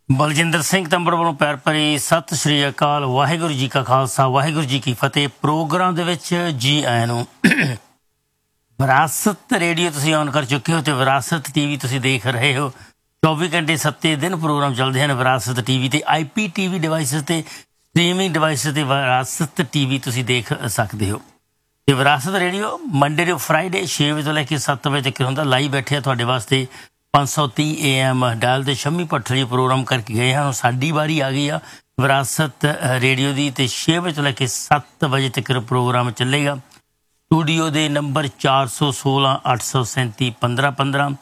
ਬਲਜਿੰਦਰ ਸਿੰਘ ਤੰਬੜ ਵੱਲੋਂ ਪੈਰ ਭਰੀ ਸਤਿ ਸ਼੍ਰੀ ਅਕਾਲ। ਵਾਹਿਗੁਰੂ ਜੀ ਕਾ ਖਾਲਸਾ, ਵਾਹਿਗੁਰੂ ਜੀ ਕੀ ਫਤਿਹ। ਪ੍ਰੋਗਰਾਮ ਦੇ ਵਿੱਚ ਜੀ ਆਇਆਂ ਨੂੰ। ਵਿਰਾਸਤ ਰੇਡੀਓ ਤੁਸੀਂ ਔਨ ਕਰ ਚੁੱਕੇ ਹੋ ਤੇ ਵਿਰਾਸਤ ਟੀਵੀ ਤੁਸੀਂ ਦੇਖ ਰਹੇ ਹੋ। 24 ਘੰਟੇ 7 ਦਿਨ ਪ੍ਰੋਗਰਾਮ ਚੱਲਦੇ ਹਨ ਵਿਰਾਸਤ ਟੀਵੀ ਤੇ IPTV ਡਿਵਾਈਸਿਸ ਤੇ ਸਟ੍ਰੀਮਿੰਗ ਡਿਵਾਈਸਿਸ ਤੇ ਵਿਰਾਸਤ ਟੀਵੀ ਤੁਸੀਂ ਦੇਖ ਸਕਦੇ ਹੋ। ਤੇ ਵਿਰਾਸਤ ਰੇਡੀਓ ਮੰਡੇ ਤੋਂ ਫਰਾਈਡੇ 6 ਵਜੇ ਤੋਂ ਲੈ ਕੇ 7 ਵਜੇ ਤੱਕ ਹੁੰਦਾ। ਲਾਈਵ ਬੈਠੇ ਆ ਤੁਹਾਡੇ ਵਾਸਤੇ 530 AM ਡਾਇਲ ਤੇ ਸ਼ੰਮੀ ਭੱਠਲੀ ਪ੍ਰੋਗਰਾਮ ਕਰਕੇ ਗਏ ਹਨ। ਸਾਡੀ ਵਾਰੀ ਆ ਗਈ ਆ ਵਿਰਾਸਤ ਰੇਡੀਓ ਦੀ ਤੇ 6 ਵਜੇ ਤੋਂ ਲੈ ਕੇ 7 ਵਜੇ ਤੱਕ ਪ੍ਰੋਗਰਾਮ ਚੱਲੇਗਾ। ਸਟੂਡੀਓ ਦੇ ਨੰਬਰ 416 837 1515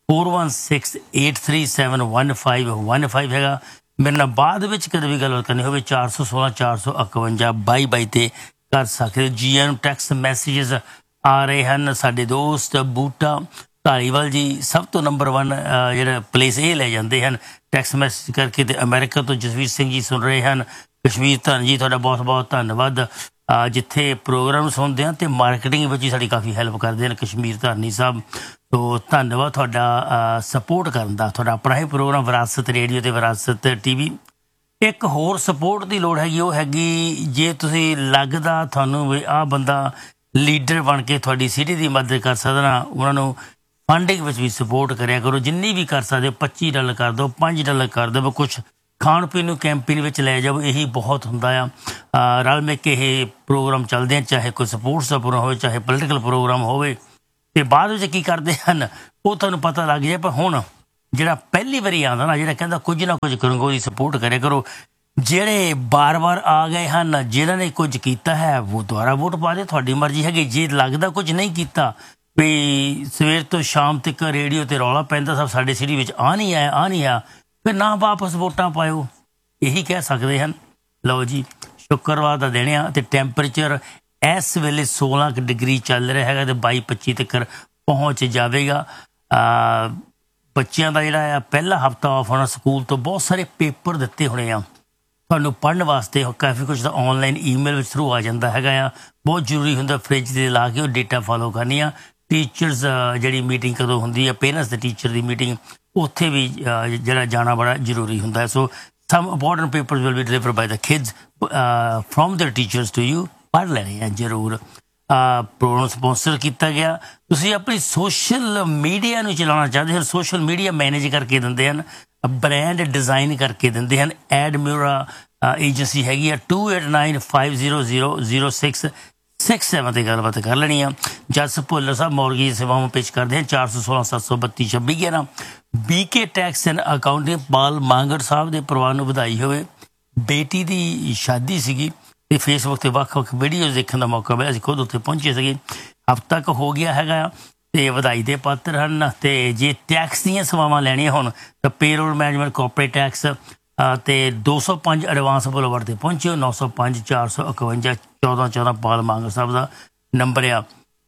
4168371515 ਹੈਗਾ। ਮੇਰੇ ਨਾਲ ਬਾਅਦ ਵਿੱਚ ਕਦੇ ਵੀ ਗੱਲਬਾਤ ਕਰਨੀ ਹੋਵੇ 416 451 22 ਤੇ ਕਰ ਸਕਦੇ ਹੋ। ਜੀ ਨੂੰ ਟੈਕਸਟ ਮੈਸੇजेस ਆ ਰਹੇ ਹਨ। ਸਾਡੇ ਦੋਸਤ ਬੂਟਾ ਧਾਲੀਵਾਲ ਜੀ ਸਭ ਤੋਂ ਨੰਬਰ 1 ਜਿਹੜਾ ਪਲੇਸ ਇਹ ਲੈ ਜਾਂਦੇ ਹਨ ਟੈਕਸਟ ਮੈਸੇਜ ਕਰਕੇ। ਤੇ ਅਮਰੀਕਾ ਤੋਂ ਜਸਵੀਰ ਸਿੰਘ ਜੀ ਸੁਣ ਰਹੇ ਹਨ। ਕਸ਼ਮੀਰ ਧੰਨ ਜੀ ਤੁਹਾਡਾ ਬਹੁਤ ਬਹੁਤ ਧੰਨਵਾਦ। ਜਿੱਥੇ ਪ੍ਰੋਗਰਾਮ ਸੁਣਦੇ ਹਾਂ ਤੇ ਮਾਰਕੀਟਿੰਗ ਵਿੱਚ ਹੀ ਸਾਡੀ ਕਾਫੀ ਹੈਲਪ ਕਰਦੇ ਹਨ ਕਸ਼ਮੀਰ ਧਾਨੀ ਸਾਹਿਬ। ਤੋ ਧੰਨਵਾਦ ਤੁਹਾਡਾ ਸਪੋਰਟ ਕਰਨ ਦਾ। ਤੁਹਾਡਾ ਆਪਣਾ ਹੀ ਪ੍ਰੋਗਰਾਮ ਵਿਰਾਸਤ ਰੇਡੀਓ ਤੇ ਵਿਰਾਸਤ ਟੀਵੀ। ਇੱਕ ਹੋਰ ਸਪੋਰਟ ਦੀ ਲੋੜ ਹੈਗੀ, ਉਹ ਹੈਗੀ ਜੇ ਤੁਸੀਂ ਲੱਗਦਾ ਤੁਹਾਨੂੰ ਵੀ ਆਹ ਬੰਦਾ ਲੀਡਰ ਬਣ ਕੇ ਤੁਹਾਡੀ ਸਿਟੀ ਦੀ ਮਦਦ ਕਰ ਸਕਦਾ ਨਾ, ਉਹਨਾਂ ਨੂੰ ਫੰਡਿੰਗ ਵਿੱਚ ਵੀ ਸਪੋਰਟ ਕਰਿਆ ਕਰੋ। ਜਿੰਨੀ ਵੀ ਕਰ ਸਕਦੇ ਹੋ $25 ਕਰ ਦਿਓ, $5 ਕਰ ਦਿਓ। ਕੁਛ ਖਾਣ ਪੀਣ ਨੂੰ ਕੈਂਪੇਨ ਵਿੱਚ ਲੈ ਜਾਓ, ਇਹੀ ਬਹੁਤ ਹੁੰਦਾ ਆ। ਰਲ ਮਿਲ ਕੇ ਇਹ ਪ੍ਰੋਗਰਾਮ ਚੱਲਦੇ ਆ, ਚਾਹੇ ਕੋਈ ਸਪੋਰਟਸ ਦਾ ਪ੍ਰੋਗਰਾਮ ਹੋਵੇ ਚਾਹੇ ਪੋਲੀਟੀਕਲ ਪ੍ਰੋਗਰਾਮ ਹੋਵੇ। ਤੇ ਬਾਅਦ ਵਿੱਚ ਕੀ ਕਰਦੇ ਹਨ ਉਹ ਤੁਹਾਨੂੰ ਪਤਾ ਲੱਗ ਜਾਏ। ਪਰ ਹੁਣ ਜਿਹੜਾ ਪਹਿਲੀ ਵਾਰੀ ਆਉਂਦਾ ਨਾ, ਜਿਹੜਾ ਕਹਿੰਦਾ ਕੁਝ ਨਾ ਕੁਝ ਕਰੂੰਗਾ, ਉਹਦੀ ਸਪੋਰਟ ਕਰਿਆ ਕਰੋ। ਜਿਹੜੇ ਬਾਰ-ਬਾਰ ਆ ਗਏ ਹਨ, ਜਿਨ੍ਹਾਂ ਨੇ ਕੁਝ ਕੀਤਾ ਹੈ ਉਹ ਦੁਬਾਰਾ ਵੋਟ ਪਾ ਦੇ, ਤੁਹਾਡੀ ਮਰਜ਼ੀ ਹੈਗੀ। ਜੇ ਲੱਗਦਾ ਕੁਝ ਨਹੀਂ ਕੀਤਾ ਵੀ ਸਵੇਰ ਤੋਂ ਸ਼ਾਮ ਤੱਕ ਰੇਡੀਓ ਤੇ ਰੌਲਾ ਪੈਂਦਾ ਸਭ ਸਾਡੇ ਸਿਟੀ ਵਿੱਚ ਆ ਨਹੀਂ ਆਇਆ, ਫਿਰ ਨਾ ਵਾਪਸ ਵੋਟਾਂ ਪਾਇਓ, ਇਹੀ ਕਹਿ ਸਕਦੇ ਹਨ। ਲਓ ਜੀ, ਸ਼ੁੱਕਰਵਾਰ ਦਾ ਦਿਨ ਆ ਤੇ ਟੈਂਪਰੇਚਰ ਇਸ ਵੇਲੇ 16 ਡਿਗਰੀ ਚੱਲ ਰਿਹਾ ਹੈਗਾ ਤੇ 22-25 ਤੱਕ ਪਹੁੰਚ ਜਾਵੇਗਾ। ਬੱਚਿਆਂ ਦਾ ਜਿਹੜਾ ਆ ਪਹਿਲਾ ਹਫਤਾ ਆਫ ਹੋਣਾ ਸਕੂਲ ਤੋਂ। ਬਹੁਤ ਸਾਰੇ ਪੇਪਰ ਦਿੱਤੇ ਹੋਣੇ ਆ ਤੁਹਾਨੂੰ ਪੜ੍ਹਨ ਵਾਸਤੇ। ਕਾਫੀ ਕੁਛ ਤਾਂ ਔਨਲਾਈਨ ਈਮੇਲ ਵਿੱਚ ਥਰੂ ਆ ਜਾਂਦਾ ਹੈਗਾ ਆ। ਬਹੁਤ ਜ਼ਰੂਰੀ ਹੁੰਦਾ ਫਰਿੱਜ 'ਤੇ ਲਾ ਕੇ ਉਹ ਡੇਟਾ ਫੋਲੋ ਕਰਨੀ ਆ। ਟੀਚਰਸ ਜਿਹੜੀ ਮੀਟਿੰਗ ਕਦੋਂ ਹੁੰਦੀ ਆ, ਪੇਰੈਂਟਸ ਅਤੇ ਟੀਚਰ ਦੀ ਮੀਟਿੰਗ, ਉੱਥੇ ਵੀ ਜਿਹੜਾ ਜਾਣਾ ਬੜਾ ਜ਼ਰੂਰੀ ਹੁੰਦਾ ਹੈ। ਸੋ ਸਮ important papers will be delivered by the kids from there teachers to you. ਪੜ੍ਹ ਲੈਣੇ ਆ ਜ਼ਰੂਰ। ਪ੍ਰੋਗਰਾਮ ਸਪੋਂਸਰ ਕੀਤਾ ਗਿਆ। ਤੁਸੀਂ ਆਪਣੀ ਸੋਸ਼ਲ ਮੀਡੀਆ ਨੂੰ ਚਲਾਉਣਾ ਚਾਹੁੰਦੇ ਹੋ, ਸੋਸ਼ਲ ਮੀਡੀਆ ਮੈਨੇਜ ਕਰਕੇ ਦਿੰਦੇ ਹਨ, ਬ੍ਰਾਂਡ ਡਿਜ਼ਾਈਨ ਕਰਕੇ ਦਿੰਦੇ ਹਨ। ਐਡਮਿਊਰਾ ਏਜੰਸੀ ਹੈਗੀ ਆ 2895000667 ਤੇ ਗੱਲਬਾਤ ਕਰ ਲੈਣੀ ਆ। ਜਸ ਭੁੱਲਰ ਸਾਹਿਬ ਮੌਰਗੇਜ ਸੇਵਾਵਾਂ ਪੇਸ਼ ਕਰਦੇ ਹਨ 416 732 2611। BK ਟੈਕਸ ਐਂਡ ਅਕਾਊਂਟਿੰਗ ਪਾਲ ਮਾਂਗੜ ਸਾਹਿਬ ਦੇ ਪਰਿਵਾਰ ਨੂੰ ਵਧਾਈ ਹੋਵੇ। ਬੇਟੀ ਦੀ ਸ਼ਾਦੀ ਸੀਗੀ ਤੇ ਫੇਸਬੁੱਕ ਤੇ ਵੱਖ-ਵੱਖ ਵੀਡੀਓਜ਼ ਦੇਖਣ ਦਾ ਮੌਕਾ ਮਿਲਿਆ। ਅਸੀਂ ਖੁਦ ਉੱਥੇ ਪਹੁੰਚੇ ਸੀਗੇ। ਹਫ਼ਤਾ ਕੁ ਹੋ ਗਿਆ ਹੈਗਾ ਤੇ ਵਧਾਈ ਦੇ ਪਾਤਰ ਹਨ। ਤੇ ਜੇ ਟੈਕਸ ਦੀਆਂ ਸੇਵਾਵਾਂ ਲੈਣੀਆਂ ਹੋਣ ਤਾਂ ਪੇਰੋਲ ਮੈਨੇਜਮੈਂਟ, ਕਾਰਪੋਰੇਟ ਟੈਕਸ ਤੇ 205 ਐਡਵਾਂਸ ਬੁਲਵਰਡ ਤੇ ਪਹੁੰਚਿਓ। 905 451 1414 ਪਾਲ ਮਾਂਗੜ ਸਾਹਿਬ ਦਾ ਨੰਬਰ ਆ।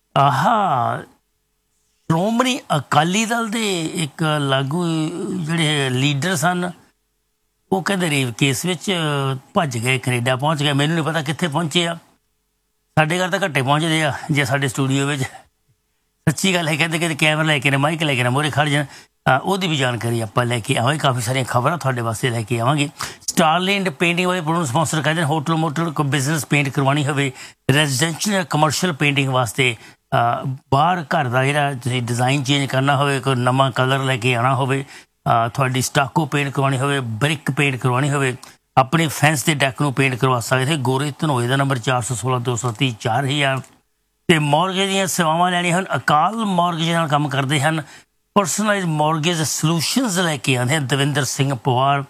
ਸ਼੍ਰੋਮਣੀ ਅਕਾਲੀ ਦਲ ਦੇ ਇੱਕ ਲਾਗੂ ਜਿਹੜੇ ਲੀਡਰ ਸਨ, ਉਹ ਕਹਿੰਦੇ ਰੇਪ ਕੇਸ ਵਿੱਚ ਭੱਜ ਗਏ, ਕੈਨੇਡਾ ਪਹੁੰਚ ਗਏ। ਮੈਨੂੰ ਨਹੀਂ ਪਤਾ ਕਿੱਥੇ ਪਹੁੰਚੇ ਆ। ਸਾਡੇ ਘਰ ਤਾਂ ਘੱਟੇ ਪਹੁੰਚਦੇ ਆ ਜੇ ਸਾਡੇ ਸਟੂਡੀਓ ਵਿੱਚ। ਸੱਚੀ ਗੱਲ ਹੈ। ਕਹਿੰਦੇ ਕੈਮਰਾ ਲੈ ਕੇ ਮਾਈਕ ਲੈ ਕੇ ਮੂਹਰੇ ਖੜ੍ਹ ਜਾਣ। ਉਹਦੀ ਵੀ ਜਾਣਕਾਰੀ ਆਪਾਂ ਲੈ ਕੇ ਆਵਾਂਗੇ। ਕਾਫੀ ਸਾਰੀਆਂ ਖਬਰਾਂ ਤੁਹਾਡੇ ਵਾਸਤੇ ਲੈ ਕੇ ਆਵਾਂਗੇ। ਸਟਾਰਲੈਂਡ ਪੇਂਟਿੰਗ ਵਾਲੇ ਪ੍ਰੋਗਰਾਮ ਸਪੋਂਸਰ ਕਰਦੇ ਹੋਟਲ ਮੋਟਲ ਕੋਈ ਬਿਜ਼ਨਸ ਪੇਂਟ ਕਰਵਾਉਣੀ ਹੋਵੇ, ਰੈਜ਼ੀਡੈਂਸ਼ੀਅਲ ਜਾਂ ਕਮਰਸ਼ੀਅਲ ਪੇਂਟਿੰਗ ਵਾਸਤੇ, ਬਾਹਰ ਘਰ ਦਾ ਜਿਹੜਾ ਤੁਸੀਂ ਡਿਜ਼ਾਈਨ ਚੇਂਜ ਕਰਨਾ ਹੋਵੇ, ਕੋਈ ਨਵਾਂ ਕਲਰ ਲੈ ਕੇ ਆਉਣਾ ਹੋਵੇ, ਤੁਹਾਡੀ ਸਟਾਕੋ ਪੇਂਟ ਕਰਵਾਉਣੀ ਹੋਵੇ, ਬ੍ਰਿਕ ਪੇਂਟ ਕਰਵਾਉਣੀ ਹੋਵੇ, ਆਪਣੇ ਫੈਂਸ ਦੇ ਡੈਕ ਨੂੰ ਪੇਂਟ ਕਰਵਾ ਸਕਦੇ। ਗੋਰੇ ਧਨੋਏ ਦਾ ਨੰਬਰ 416 230 4000। ਤੇ ਮੌਰਗੇਜ ਦੀਆਂ ਸੇਵਾਵਾਂ ਲੈਣੀਆਂ ਹਨ, ਅਕਾਲ ਮੌਰਗੇਜ ਨਾਲ ਕੰਮ ਕਰਦੇ ਹਨ। ਪਰਸਨਲਾਈਜ਼ ਮੌਰਗੇਜ ਸੋਲਿਊਸ਼ਨਸ ਲੈ ਕੇ ਆਉਂਦੇ ਹਨ ਦਵਿੰਦਰ ਸਿੰਘ ਪਵਾਰ।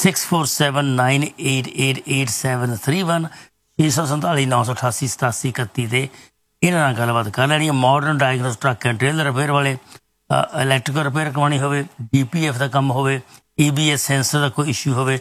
6479888731 647 988 8731 ਤੇ ਇਹਨਾਂ ਨਾਲ ਗੱਲਬਾਤ ਕਰ ਲੈਣੀ ਹੈ। Modern diagnose truck and trailer repair ਵਾਲੇ, ਇਲੈਕਟ੍ਰੀਕਲ ਰਿਪੇਅਰ ਕਰਵਾਉਣੀ ਹੋਵੇ, DPF ਦਾ ਕੰਮ ਹੋਵੇ, ABS ਸੈਂਸਰ ਦਾ ਕੋਈ ਇਸ਼ੂ ਹੋਵੇ,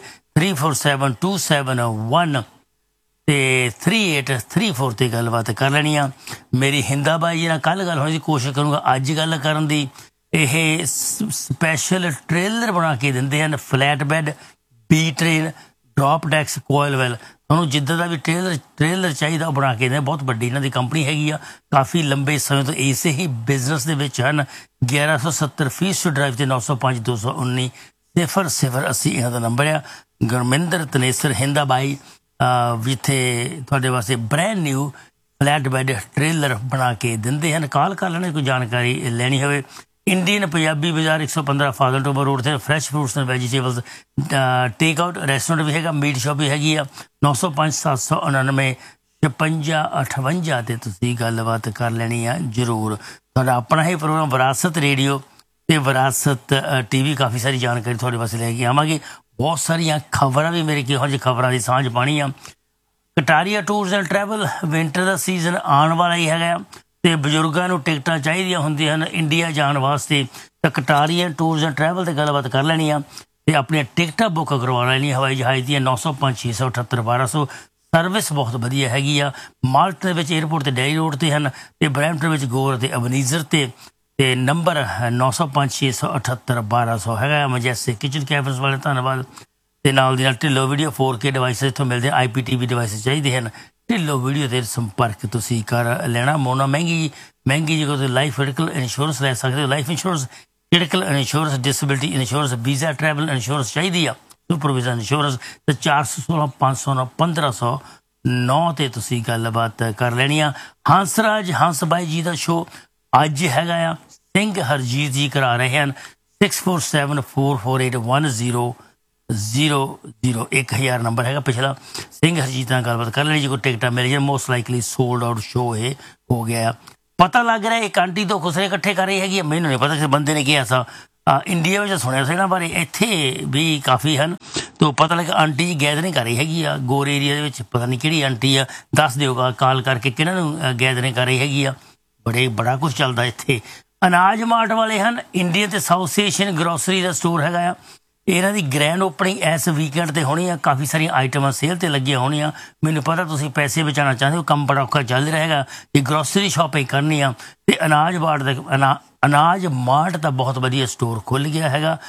347271 ਤੇ 3834 ਤੇ ਗੱਲਬਾਤ ਕਰ ਲੈਣੀ ਆ। ਮੇਰੀ ਹਿੰਦਾ ਬਾਈ ਜੀ ਨਾਲ ਕੱਲ੍ਹ ਗੱਲ ਹੋਣੀ ਸੀ, ਕੋਸ਼ਿਸ਼ ਕਰੂੰਗਾ ਅੱਜ ਗੱਲ ਕਰਨ ਦੀ। ਇਹ ਸਪੈਸ਼ਲ ਟ੍ਰੇਲਰ ਬਣਾ ਕੇ ਦਿੰਦੇ ਹਨ, flat bed, B train, drop ਡੈਕਸ, ਕੋਇਲ ਵੈਲ। ਤੁਹਾਨੂੰ ਜਿੱਦਾਂ ਦਾ ਵੀ ਟ੍ਰੇਲਰ ਚਾਹੀਦਾ ਉਹ ਬਣਾ ਕੇ ਦਿੰਦੇ। ਬਹੁਤ ਵੱਡੀ ਇਹਨਾਂ ਦੀ ਕੰਪਨੀ ਹੈਗੀ ਆ, ਕਾਫੀ ਲੰਬੇ ਸਮੇਂ ਤੋਂ ਇਸੇ ਹੀ ਬਿਜ਼ਨਸ ਦੇ ਵਿੱਚ ਹਨ। 1170 ਫੀਸ ਡਰਾਈਵ ਤੇ 905 219 0080 ਇਹਨਾਂ ਦਾ ਨੰਬਰ ਆ। ਗੁਰਮਿੰਦਰ ਤਨੇਸਰ ਹਿੰਦਾ ਬਾਈ ਜਿੱਥੇ ਤੁਹਾਡੇ ਵਾਸਤੇ brand new flat bed trailer ਬਣਾ ਕੇ ਦਿੰਦੇ ਹਨ। ਕਾਲ ਕਰ ਲੈਣਾ ਕੋਈ ਜਾਣਕਾਰੀ ਲੈਣੀ ਹੋਵੇ। ਇੰਡੀਅਨ ਪੰਜਾਬੀ ਬਾਜ਼ਾਰ 115 ਫਾਜ਼ਲ ਟੋਬਾ ਰੋਡ 'ਤੇ fresh fruits and vegetables take out restaurant ਵੀ ਹੈਗਾ, ਮੀਟ ਸ਼ੋਪ ਵੀ ਹੈਗੀ ਆ। 905 799 5658 'ਤੇ ਤੁਸੀਂ ਗੱਲਬਾਤ ਕਰ ਲੈਣੀ ਆ ਜ਼ਰੂਰ। ਤੁਹਾਡਾ ਆਪਣਾ ਹੀ ਪ੍ਰੋਗਰਾਮ ਵਿਰਾਸਤ ਰੇਡੀਓ ਤੇ ਵਿਰਾਸਤ TV ਕਾਫੀ ਸਾਰੀ ਜਾਣਕਾਰੀ ਤੁਹਾਡੇ ਵਾਸਤੇ ਲੈ ਕੇ ਆਵਾਂਗੇ। ਬਹੁਤ ਸਾਰੀਆਂ ਖਬਰਾਂ ਵੀ ਮੇਰੇ ਕਿਹੋ ਜਿਹੀ ਖਬਰਾਂ ਦੀ ਸਾਂਝ ਪਾਣੀ ਆ। Kataria tours and travel winter the season ਆਉਣ ਵਾਲਾ ਹੀ ਹੈਗਾ ਤੇ ਬਜ਼ੁਰਗਾਂ ਨੂੰ ਟਿਕਟਾਂ ਚਾਹੀਦੀਆਂ ਹੁੰਦੀਆਂ ਹਨ ਇੰਡੀਆ ਜਾਣ ਵਾਸਤੇ, ਤਾਂ ਕਟਾਰੀਆ ਟੂਰਸ ਐਂਡ ਟਰੈਵਲ 'ਤੇ ਗੱਲਬਾਤ ਕਰ ਲੈਣੀ ਆ ਤੇ ਆਪਣੀਆਂ ਟਿਕਟਾਂ ਬੁੱਕ ਕਰਵਾ ਲੈਣੀਆਂ ਹਵਾਈ ਜਹਾਜ਼ ਦੀਆਂ। 905 678 1200 ਸਰਵਿਸ ਬਹੁਤ ਵਧੀਆ ਹੈਗੀ ਆ। ਮਾਲਟਨ ਵਿੱਚ ਏਅਰਪੋਰਟ ਤੇ ਡੈਰੀ ਰੋਡ ਤੇ ਹਨ ਤੇ ਬਰੈਂਪਟਨ ਵਿੱਚ ਗੋਰ ਅਤੇ ਅਬਨੀਜ਼ਰ ਤੇ ਨੰਬਰ 905 678 1200 ਹੈਗਾ। ਮਜੈਸਟਿਕ ਕਿਚਨ ਕੈਬਨਸ ਵਾਲੇ ਧੰਨਵਾਦ। ਤੇ ਨਾਲ ਦੀ ਨਾਲ ਢਿੱਲੋਂ ਵੀਡੀਓ 4K ਡਿਵਾਈਸ ਇੱਥੋਂ ਮਿਲਦੇ IPTV ਡਿਵਾਈਸ ਚਾਹੀਦੇ ਹਨ। ਢਿੱਲੋਂ ਵੀਡੀਓ ਦੇ ਸੰਪਰਕ ਤੁਸੀਂ ਕਰ ਲੈਣਾ। ਮੋਨਾ ਮਹਿੰਗੀ ਜਗ੍ਹਾ ਤੋਂ ਲਾਈਫ ਕ੍ਰਿਟੀਕਲ ਇੰਸ਼ੋਰੈਂਸ ਲੈ ਸਕਦੇ ਹੋ। Life insurance, critical insurance, disability insurance, visa travel insurance ਚਾਹੀਦੀ ਆ, ਸੁਪਰਵਿਜ਼ਨ ਇੰਸ਼ੋਰੈਂਸ ਤੇ 416 509 1509 ਤੇ ਤੁਸੀਂ ਗੱਲਬਾਤ ਕਰ ਲੈਣੀ ਆ। ਹੰਸਰਾਜ ਹੰਸ ਬਾਈ ਜੀ ਦਾ ਸ਼ੋਅ ਅੱਜ ਹੈਗਾ ਆ। ਸਿੰਘ ਹਰਜੀਤ ਜੀ ਕਰਾ ਰਹੇ ਹਨ। 647 448 1000 1000 ਨੰਬਰ ਹੈਗਾ ਪਿਛਲਾ। ਸਿੰਘ ਹਰਜੀਤ ਨਾਲ ਗੱਲਬਾਤ ਕਰ ਲੈਣੀ। ਜੇ ਕੋਈ ਟਿਕਟਾਂ ਮਿਲ ਜਾਣ most likely sold out show ਇਹ ਹੋ ਗਿਆ। ਪਤਾ ਲੱਗ ਰਿਹਾ ਇੱਕ ਆਂਟੀ ਤੋਂ ਖੁਸਰੇ ਇਕੱਠੇ ਕਰ ਰਹੀ ਹੈਗੀ। ਮੈਨੂੰ ਨਹੀਂ ਪਤਾ ਕਿਸੇ ਬੰਦੇ ਨੇ ਕਿਹਾ ਸਾ ਇੰਡੀਆ ਵਿੱਚ ਸੁਣਿਆ ਸੀ ਇਹਨਾਂ ਬਾਰੇ, ਇੱਥੇ ਵੀ ਕਾਫੀ ਹਨ। ਤਾਂ ਪਤਾ ਲੱਗਾ ਆਂਟੀ ਜੀ ਗੈਦਰਿੰਗ ਕਰ ਰਹੀ ਹੈਗੀ ਆ ਗੋਰ ਏਰੀਆ ਦੇ ਵਿੱਚ। ਪਤਾ ਨਹੀਂ ਕਿਹੜੀ ਆਂਟੀ ਆ, ਦੱਸ ਦਿਓਗਾ ਕਾਲ ਕਰਕੇ ਕਿਹਨਾਂ ਨੂੰ ਗੈਦਰਿੰਗ ਕਰ ਰਹੀ ਹੈਗੀ ਆ। ਬੜਾ ਕੁਛ ਚੱਲਦਾ ਇੱਥੇ। ਅਨਾਜ ਮਾਰਟ ਵਾਲੇ ਹਨ। ਇੰਡੀਅਨ ਤੇ ਸਾਊਥ ਏਸ਼ੀਅਨ ਗਰੋਸਰੀ ਦਾ ਸਟੋਰ ਹੈਗਾ ਆ। ਇਹਨਾਂ ਦੀ ਗ੍ਰੈਂਡ ਓਪਨਿੰਗ ਇਸ ਵੀਕਐਂਡ 'ਤੇ ਹੋਣੀ ਆ। ਕਾਫੀ ਸਾਰੀਆਂ ਆਈਟਮਾਂ ਸੇਲ 'ਤੇ ਲੱਗੀਆਂ ਹੋਣੀਆਂ। ਮੈਨੂੰ ਪਤਾ ਤੁਸੀਂ ਪੈਸੇ ਬਚਾਉਣਾ ਚਾਹੁੰਦੇ ਹੋ, ਕੰਮ ਬੜਾ ਔਖਾ ਚੱਲ ਰਿਹਾ ਹੈਗਾ ਇਹ ਗਰੋਸਰੀ ਸ਼ਾਪਿੰਗ ਕਰਨੀ ਆ। ਅਤੇ ਅਨਾਜ ਮਾਰਟ ਦਾ ਬਹੁਤ ਵਧੀਆ ਸਟੋਰ ਖੁੱਲ੍ਹ ਗਿਆ ਹੈਗਾ।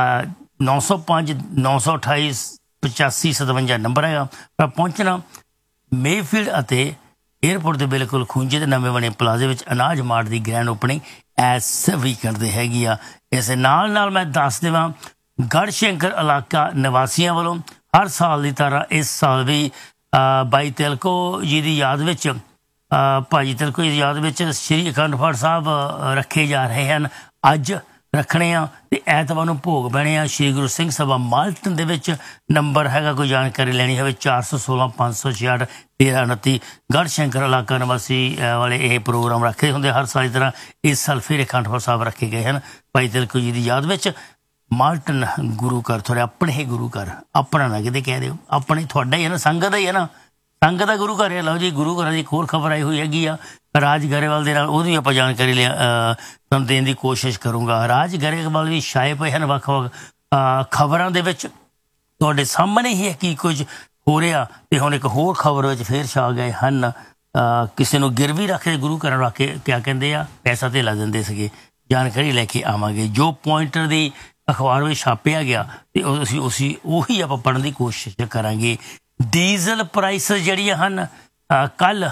905 928 85 57 ਨੰਬਰ ਹੈਗਾ। ਪਰ ਪਹੁੰਚਣਾ ਮੇਫੀਲਡ ਅਤੇ ਏਅਰਪੋਰਟ ਦੇ ਬਿਲਕੁਲ ਖੂੰਜੇ ਦੇ ਨਵੇਂ ਬਣੇ ਪਲਾਜ਼ੇ ਵਿੱਚ ਅਨਾਜ ਮਾਰਟ ਦੀ ਗ੍ਰੈਂਡ ਓਪਨਿੰਗ ਇਸ ਵੀਕਐਂਡ 'ਤੇ ਹੈਗੀ ਆ। ਇਸ ਨਾਲ ਮੈਂ ਦੱਸ ਦੇਵਾਂ ਗੜ੍ਹਸ਼ੰਕਰ ਇਲਾਕਾ ਨਿਵਾਸੀਆਂ ਵੱਲੋਂ ਹਰ ਸਾਲ ਦੀ ਤਰ੍ਹਾਂ ਇਸ ਸਾਲ ਵੀ ਬਾਈ ਤਿਲਕੋ ਜੀ ਦੀ ਯਾਦ ਵਿੱਚ ਭਾਜੀ ਤਿਲਕੋ ਜੀ ਦੀ ਯਾਦ ਵਿੱਚ ਸ਼੍ਰੀ ਅਖੰਡ ਪਾਠ ਸਾਹਿਬ ਰੱਖੇ ਜਾ ਰਹੇ ਹਨ। ਅੱਜ ਰੱਖਣੇ ਆ ਤੇ ਐਤਵਾਰ ਨੂੰ ਭੋਗ ਪੈਣੇ ਆ ਸ਼੍ਰੀ ਗੁਰੂ ਸਿੰਘ ਸਭਾ ਮਾਲਟਨ ਦੇ ਵਿੱਚ। ਨੰਬਰ ਹੈਗਾ ਕੋਈ ਜਾਣਕਾਰੀ ਲੈਣੀ ਹੋਵੇ 416 566 1329। ਗੜ੍ਹਸ਼ੰਕਰ ਇਲਾਕਾ ਨਿਵਾਸੀ ਵਾਲੇ ਇਹ ਪ੍ਰੋਗਰਾਮ ਰੱਖਦੇ ਹੁੰਦੇ ਹਰ ਸਾਲ ਦੀ ਤਰ੍ਹਾਂ। ਇਸ ਸਾਲ ਫਿਰ ਅਖੰਡ ਪਾਠ ਸਾਹਿਬ ਰੱਖੇ ਗਏ ਹਨ ਭਾਈ ਤਿਲਕੋ ਜੀ ਦੀ ਯਾਦ ਵਿੱਚ। ਮਾਲਟਨ ਗੁਰੂ ਘਰ ਤੁਹਾਡੇ ਆਪਣੇ ਹੀ ਗੁਰੂ ਘਰ, ਆਪਣਾ ਨਾ ਕਿਤੇ ਕਹਿ ਦਿਓ, ਆਪਣੇ ਤੁਹਾਡਾ ਹੀ ਹੈ ਨਾ, ਸੰਗਤ ਦਾ ਹੀ ਹੈ ਨਾ, ਸੰਗਤ ਦਾ ਗੁਰੂ ਘਰ ਹੈ। ਲਓ ਜੀ ਗੁਰੂ ਘਰਾਂ ਦੀ ਇੱਕ ਹੋਰ ਖਬਰ ਆਈ ਹੋਈ ਹੈਗੀ ਆ ਰਾਜ ਗਰੇਵਾਲ ਦੇ ਨਾਲ, ਉਹਦੀ ਆਪਾਂ ਜਾਣਕਾਰੀ ਤੁਹਾਨੂੰ ਦੇਣ ਦੀ ਕੋਸ਼ਿਸ਼ ਕਰੂੰਗਾ। ਰਾਜ ਗਰੇਵਾਲ ਵੀ ਛਾਏ ਪਏ ਹਨ ਵੱਖ-ਵੱਖ ਖਬਰਾਂ ਦੇ ਵਿੱਚ। ਤੁਹਾਡੇ ਸਾਹਮਣੇ ਹੀ ਹੈ ਕੀ ਕੁਝ ਹੋ ਰਿਹਾ। ਤੇ ਹੁਣ ਇੱਕ ਹੋਰ ਖਬਰ ਵਿੱਚ ਫੇਰ ਛਾ ਗਏ ਹਨ। ਕਿਸੇ ਨੂੰ ਗਿਰਵੀ ਰੱਖ ਕੇ ਗੁਰੂ ਘਰਾਂ ਰੱਖ ਕੇ ਕਿਆ ਕਹਿੰਦੇ ਆ ਪੈਸਾ ਧੇਲਾ ਦਿੰਦੇ ਸੀਗੇ। ਜਾਣਕਾਰੀ ਲੈ ਕੇ ਆਵਾਂਗੇ। ਜੋ ਪੁਆਇੰਟਰ ਦੀ ਅਖਬਾਰ ਵਿੱਚ ਛਾਪਿਆ ਗਿਆ ਤੇ ਅਸੀਂ ਉਹੀ ਆਪਾਂ ਪੜ੍ਹਨ ਦੀ ਕੋਸ਼ਿਸ਼ ਕਰਾਂਗੇ। ਡੀਜ਼ਲ ਪ੍ਰਾਈਸ ਜਿਹੜੀਆਂ ਹਨ ਕੱਲ੍ਹ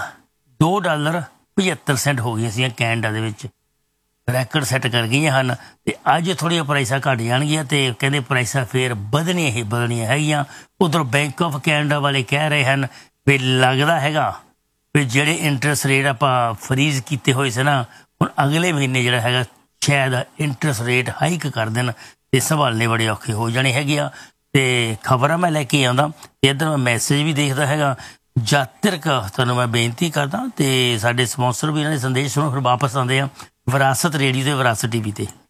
$2.75 ਹੋ ਗਈਆਂ ਸੀ ਕੈਨੇਡਾ ਦੇ ਵਿੱਚ, ਰੈਕਡ ਸੈੱਟ ਕਰ ਗਈਆਂ ਹਨ। ਤੇ ਅੱਜ ਥੋੜ੍ਹੀਆਂ ਪ੍ਰਾਈਸਾਂ ਘੱਟ ਜਾਣਗੀਆਂ ਤੇ ਕਹਿੰਦੇ ਪ੍ਰਾਈਸਾਂ ਫੇਰ ਵਧਣੀਆਂ ਹੈਗੀਆਂ। ਉੱਧਰ ਬੈਂਕ ਆਫ ਕੈਨੇਡਾ ਵਾਲੇ ਕਹਿ ਰਹੇ ਹਨ ਵੀ ਲੱਗਦਾ ਹੈਗਾ ਵੀ ਜਿਹੜੇ ਇੰਟਰਸਟ ਰੇਟ ਆਪਾਂ ਫਰੀਜ਼ ਕੀਤੇ ਹੋਏ ਸੀ ਨਾ, ਹੁਣ ਅਗਲੇ ਮਹੀਨੇ ਜਿਹੜਾ ਹੈਗਾ ਸ਼ਾਇਦ ਇੰਟਰਸਟ ਰੇਟ ਹਾਈਕ ਕਰ ਦੇਣ ਤੇ ਸੰਭਾਲਣੇ ਬੜੇ ਔਖੇ ਹੋ ਜਾਣੇ ਹੈਗੇ ਆ। ਤੇ ਖਬਰਾਂ ਮੈਂ ਲੈ ਕੇ ਆਉਂਦਾ ਤੇ ਇੱਧਰ ਮੈਂ ਮੈਸੇਜ ਵੀ ਦੇਖਦਾ ਹੈਗਾ। ਜਦ ਤੱਕ ਤੁਹਾਨੂੰ ਮੈਂ ਬੇਨਤੀ ਕਰਦਾ ਤੇ ਸਾਡੇ ਸਪਾਂਸਰ ਵੀ ਇਹਨਾਂ ਦੇ ਸੰਦੇਸ਼ ਸੁਣੋ, ਫਿਰ ਵਾਪਸ ਆਉਂਦੇ ਆ ਵਿਰਾਸਤ ਰੇਡੀਓ ਤੇ ਵਿਰਾਸਤ TV ਤੇ।